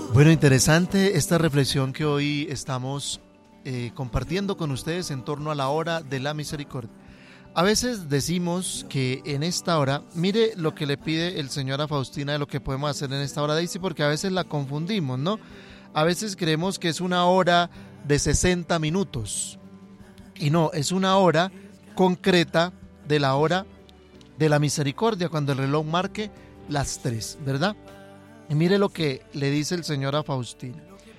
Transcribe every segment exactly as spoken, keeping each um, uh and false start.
Bueno, interesante esta reflexión que hoy estamos eh, compartiendo con ustedes en torno a la hora de la misericordia. A veces decimos que en esta hora, mire lo que le pide el Señor a Faustina de lo que podemos hacer en esta hora, Daisy, porque a veces la confundimos, ¿no? A veces creemos que es una hora de sesenta minutos y no, es una hora concreta de la hora de la misericordia, cuando el reloj marque las tres, ¿verdad? Y mire lo que le dice el Señor a Faustina.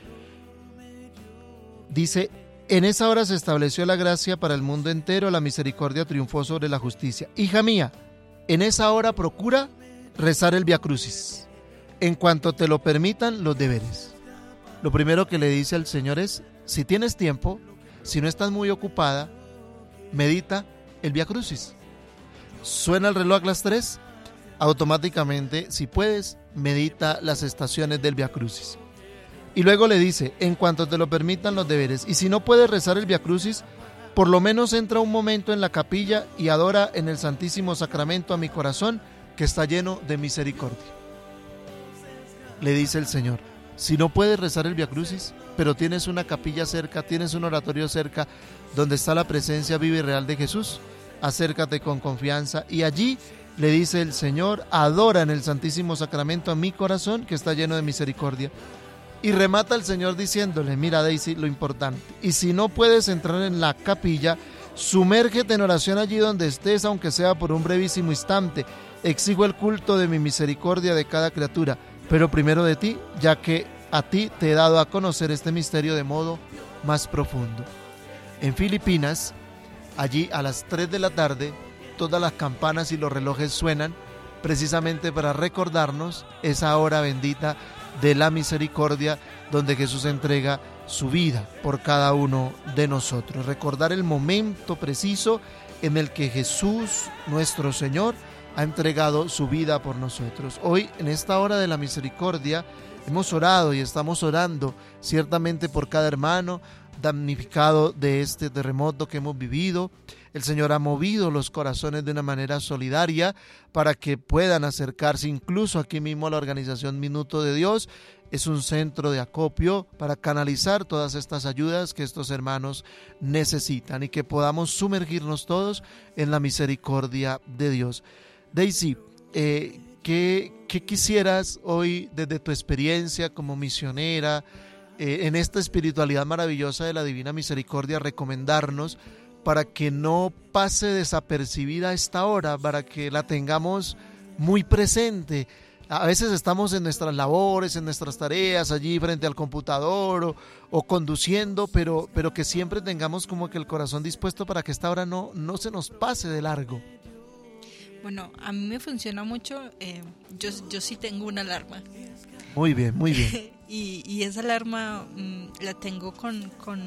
Dice: en esa hora se estableció la gracia para el mundo entero, la misericordia triunfó sobre la justicia. Hija mía, en esa hora procura rezar el Vía Crucis, en cuanto te lo permitan los deberes. Lo primero que le dice al Señor es, si tienes tiempo, si no estás muy ocupada, medita el Vía Crucis. Suena el reloj a las tres, automáticamente, si puedes, medita las estaciones del Vía Crucis. Y luego le dice, en cuanto te lo permitan los deberes, y si no puedes rezar el Vía Crucis, por lo menos entra un momento en la capilla y adora en el Santísimo Sacramento a mi corazón, que está lleno de misericordia. Le dice el Señor, si no puedes rezar el Vía Crucis, pero tienes una capilla cerca, tienes un oratorio cerca, donde está la presencia viva y real de Jesús, acércate con confianza y allí, le dice el Señor, adora en el Santísimo Sacramento a mi corazón, que está lleno de misericordia. Y remata el Señor diciéndole, mira Daisy, lo importante, y si no puedes entrar en la capilla, sumérgete en oración allí donde estés, aunque sea por un brevísimo instante. Exijo el culto de mi misericordia de cada criatura, pero primero de ti, ya que a ti te he dado a conocer este misterio de modo más profundo. En Filipinas, allí a las tres de la tarde, todas las campanas y los relojes suenan precisamente para recordarnos esa hora bendita de la misericordia, donde Jesús entrega su vida por cada uno de nosotros. Recordar el momento preciso en el que Jesús, nuestro Señor, ha entregado su vida por nosotros. Hoy, en esta hora de la misericordia, hemos orado y estamos orando ciertamente por cada hermano damnificado de este terremoto que hemos vivido. El Señor ha movido los corazones de una manera solidaria para que puedan acercarse incluso aquí mismo a la organización Minuto de Dios. Es un centro de acopio para canalizar todas estas ayudas que estos hermanos necesitan y que podamos sumergirnos todos en la misericordia de Dios. Daisy, eh, ¿qué, qué quisieras hoy desde tu experiencia como misionera eh, en esta espiritualidad maravillosa de la Divina Misericordia recomendarnos para que no pase desapercibida esta hora, para que la tengamos muy presente? A veces estamos en nuestras labores, en nuestras tareas, allí frente al computador o, o conduciendo, pero, pero que siempre tengamos como que el corazón dispuesto para que esta hora no, no se nos pase de largo. Bueno, a mí me funciona mucho, eh, yo, yo sí tengo una alarma. Muy bien, muy bien. y, y esa alarma mmm, la tengo con, con,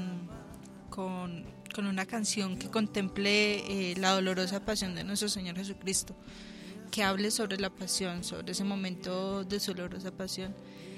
con, con una canción que contemple eh, la dolorosa pasión de nuestro Señor Jesucristo, que hable sobre la pasión, sobre ese momento de su dolorosa pasión.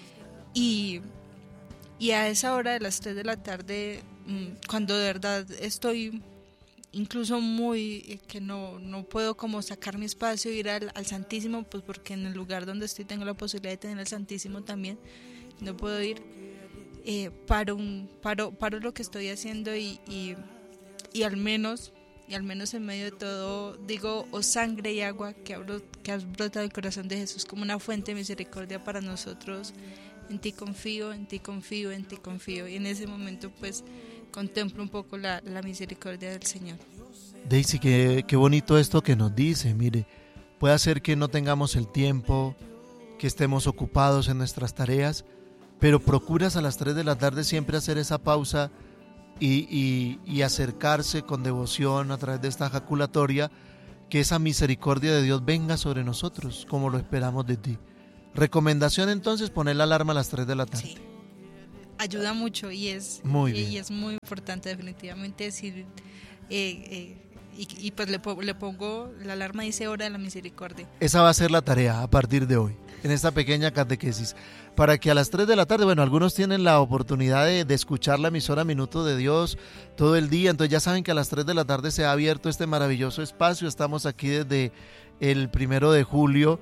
Y, y a esa hora de las tres de la tarde, mmm, cuando de verdad estoy incluso muy, eh, que no, no puedo como sacar mi espacio e ir al, al Santísimo, pues porque en el lugar donde estoy tengo la posibilidad de tener el Santísimo también, no puedo ir, eh, paro, un, paro, paro lo que estoy haciendo y, y, y al menos y al menos en medio de todo digo, oh sangre y agua que, abro, que has brotado el corazón de Jesús como una fuente de misericordia para nosotros, en ti confío, en ti confío, en ti confío, y en ese momento pues contemplo un poco la, la misericordia del Señor. Daisy, qué, qué bonito esto que nos dice. Mire, puede ser que no tengamos el tiempo, que estemos ocupados en nuestras tareas, pero procuras a las tres de la tarde siempre hacer esa pausa y, y, y acercarse con devoción a través de esta ejaculatoria, que esa misericordia de Dios venga sobre nosotros como lo esperamos de ti. Recomendación entonces, poner la alarma a las tres de la tarde. Sí. Ayuda mucho y es muy, y es muy importante definitivamente decir eh, eh, y, y pues le, le pongo la alarma, dice hora de la misericordia. Esa va a ser la tarea a partir de hoy en esta pequeña catequesis, para que a las tres de la tarde, bueno, algunos tienen la oportunidad de, de escuchar la emisora Minuto de Dios todo el día, entonces ya saben que a las tres de la tarde se ha abierto este maravilloso espacio. Estamos aquí desde el primero de julio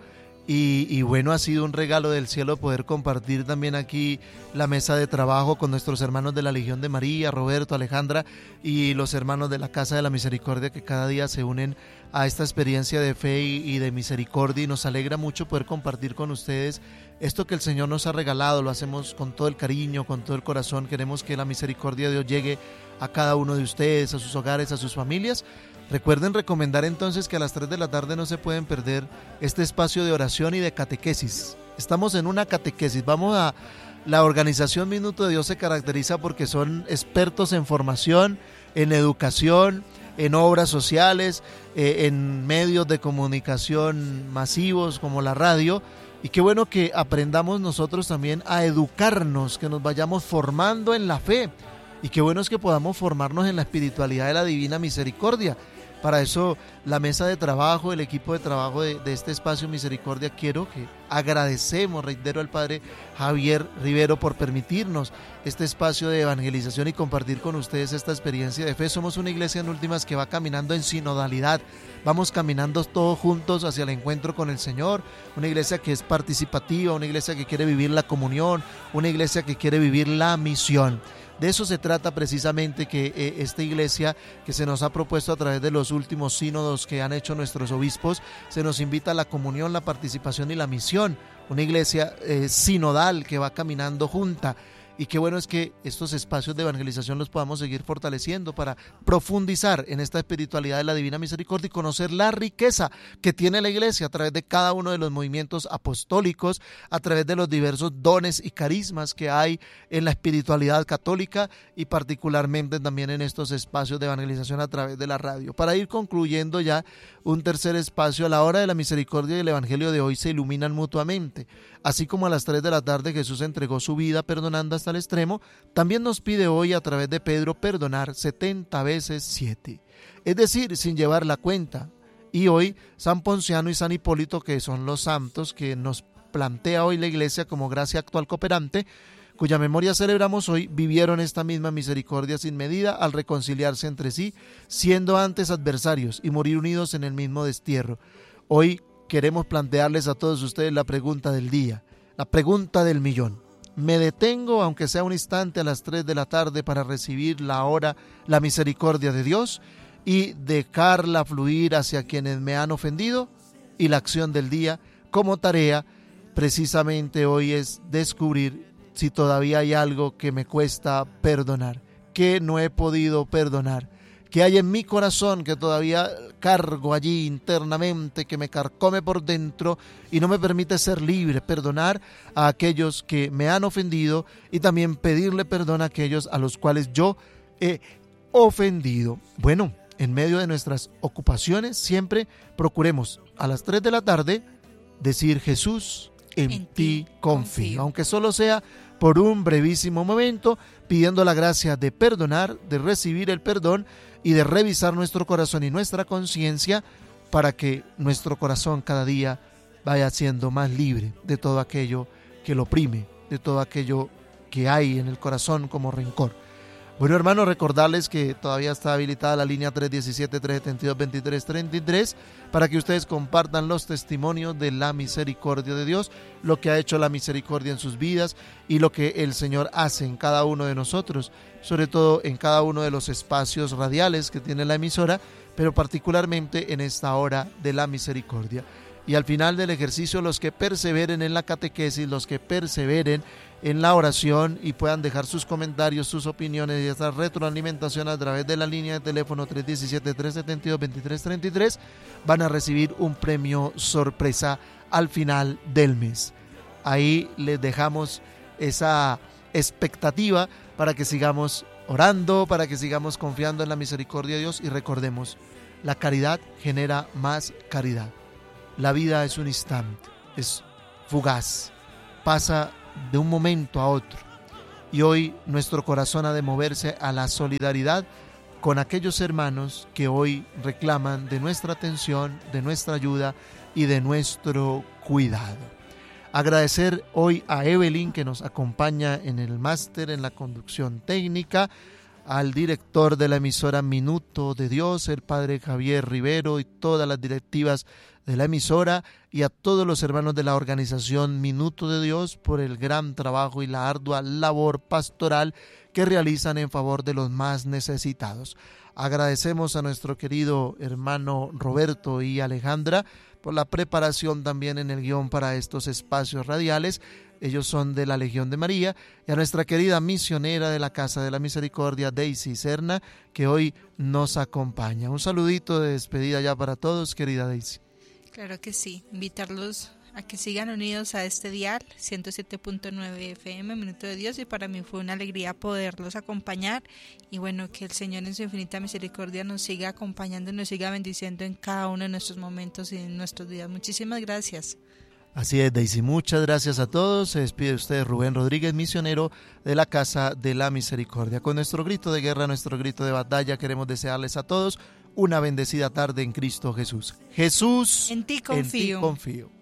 Y, y bueno, ha sido un regalo del cielo poder compartir también aquí la mesa de trabajo con nuestros hermanos de la Legión de María, Roberto, Alejandra y los hermanos de la Casa de la Misericordia que cada día se unen a esta experiencia de fe y, y de misericordia, y nos alegra mucho poder compartir con ustedes esto que el Señor nos ha regalado. Lo hacemos con todo el cariño, con todo el corazón. Queremos que la misericordia de Dios llegue a cada uno de ustedes, a sus hogares, a sus familias. Recuerden recomendar entonces que a las tres de la tarde no se pueden perder este espacio de oración y de catequesis. Estamos en una catequesis. Vamos a... La organización Minuto de Dios se caracteriza porque son expertos en formación, en educación, en obras sociales, eh, en medios de comunicación masivos como la radio. Y qué bueno que aprendamos nosotros también a educarnos, que nos vayamos formando en la fe. Y qué bueno es que podamos formarnos en la espiritualidad de la Divina Misericordia. Para eso la mesa de trabajo, el equipo de trabajo de, de este espacio Misericordia, quiero que agradecemos, reitero, al Padre Javier Rivero por permitirnos este espacio de evangelización y compartir con ustedes esta experiencia de fe. Somos una iglesia en últimas que va caminando en sinodalidad, vamos caminando todos juntos hacia el encuentro con el Señor, una iglesia que es participativa, una iglesia que quiere vivir la comunión, una iglesia que quiere vivir la misión. De eso se trata precisamente, que eh, esta iglesia que se nos ha propuesto a través de los últimos sínodos que han hecho nuestros obispos, se nos invita a la comunión, la participación y la misión. Una iglesia eh, sinodal que va caminando junta. Y qué bueno es que estos espacios de evangelización los podamos seguir fortaleciendo para profundizar en esta espiritualidad de la Divina Misericordia y conocer la riqueza que tiene la iglesia a través de cada uno de los movimientos apostólicos, a través de los diversos dones y carismas que hay en la espiritualidad católica y particularmente también en estos espacios de evangelización a través de la radio. Para ir concluyendo ya un tercer espacio, a la hora de la misericordia y el evangelio de hoy se iluminan mutuamente. Así como a las tres de la tarde Jesús entregó su vida perdonando hasta el extremo, también nos pide hoy a través de Pedro perdonar setenta veces siete, es decir, sin llevar la cuenta. Y hoy San Ponciano y San Hipólito, que son los santos que nos plantea hoy la Iglesia como gracia actual cooperante, cuya memoria celebramos hoy, vivieron esta misma misericordia sin medida al reconciliarse entre sí, siendo antes adversarios y morir unidos en el mismo destierro. Hoy queremos plantearles a todos ustedes la pregunta del día, la pregunta del millón. ¿Me detengo, aunque sea un instante, a las tres de la tarde para recibir la hora, la misericordia de Dios y dejarla fluir hacia quienes me han ofendido? Y la acción del día como tarea precisamente hoy es descubrir si todavía hay algo que me cuesta perdonar, que no he podido perdonar, que hay en mi corazón que todavía cargo allí internamente, que me carcome por dentro y no me permite ser libre. Perdonar a aquellos que me han ofendido y también pedirle perdón a aquellos a los cuales yo he ofendido. Bueno, en medio de nuestras ocupaciones siempre procuremos a las tres de la tarde decir: Jesús, en, en ti confío, confío, aunque solo sea por un brevísimo momento, pidiendo la gracia de perdonar, de recibir el perdón y de revisar nuestro corazón y nuestra conciencia para que nuestro corazón cada día vaya siendo más libre de todo aquello que lo oprime, de todo aquello que hay en el corazón como rencor. Bueno, hermanos, recordarles que todavía está habilitada la línea tres uno siete, tres siete dos, dos tres tres tres para que ustedes compartan los testimonios de la misericordia de Dios, lo que ha hecho la misericordia en sus vidas y lo que el Señor hace en cada uno de nosotros, sobre todo en cada uno de los espacios radiales que tiene la emisora, pero particularmente en esta hora de la misericordia. Y al final del ejercicio, los que perseveren en la catequesis, los que perseveren en la oración y puedan dejar sus comentarios, sus opiniones y esta retroalimentación a través de la línea de teléfono tres uno siete, tres siete dos, dos tres tres tres, van a recibir un premio sorpresa al final del mes. Ahí les dejamos esa expectativa para que sigamos orando, para que sigamos confiando en la misericordia de Dios y recordemos, la caridad genera más caridad. La vida es un instante, es fugaz, pasa de un momento a otro. Y hoy nuestro corazón ha de moverse a la solidaridad con aquellos hermanos que hoy reclaman de nuestra atención, de nuestra ayuda y de nuestro cuidado. Agradecer hoy a Evelyn, que nos acompaña en el máster, en la conducción técnica, al director de la emisora Minuto de Dios, el padre Javier Rivero, y todas las directivas de la emisora y a todos los hermanos de la organización Minuto de Dios por el gran trabajo y la ardua labor pastoral que realizan en favor de los más necesitados. Agradecemos a nuestro querido hermano Roberto y Alejandra por la preparación también en el guión para estos espacios radiales. Ellos son de la Legión de María, y a nuestra querida misionera de la Casa de la Misericordia, Daisy Serna, que hoy nos acompaña. Un saludito de despedida ya para todos, querida Daisy. Claro que sí, invitarlos a que sigan unidos a este dial ciento siete punto nueve F M, Minuto de Dios, y para mí fue una alegría poderlos acompañar, y bueno, que el Señor en su infinita misericordia nos siga acompañando y nos siga bendiciendo en cada uno de nuestros momentos y en nuestros días. Muchísimas gracias. Así es, Daisy, muchas gracias a todos. Se despide usted Rubén Rodríguez, misionero de la Casa de la Misericordia. Con nuestro grito de guerra, nuestro grito de batalla, queremos desearles a todos una bendecida tarde en Cristo Jesús. Jesús, en ti confío. En ti confío.